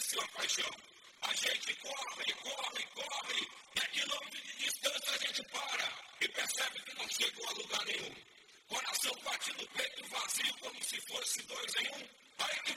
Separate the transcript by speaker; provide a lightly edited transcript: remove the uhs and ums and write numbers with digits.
Speaker 1: conheceu a paixão. A gente corre, e a quilômetros de distância a gente para e percebe que não chegou a lugar nenhum. Coração bate no peito vazio como se fosse 2 em 1. Aí que